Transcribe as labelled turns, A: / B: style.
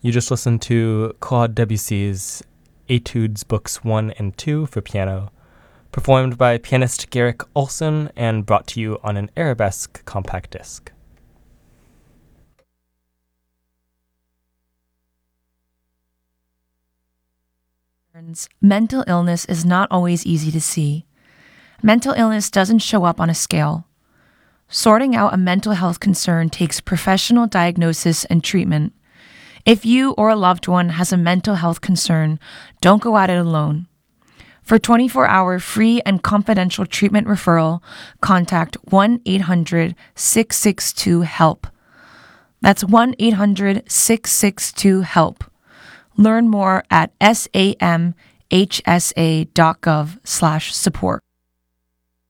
A: You just listened to Claude Debussy's Etudes Books 1 and 2 for piano, performed by pianist Garrick Olson and brought to you on an Arabesque compact disc.
B: Mental illness is not always easy to see. Mental illness doesn't show up on a scale. Sorting out a mental health concern takes professional diagnosis and treatment. If you or a loved one has a mental health concern, don't go at it alone. For 24-hour free and confidential treatment referral, contact 1-800-662-HELP. That's 1-800-662-HELP. Learn more at samhsa.gov/support.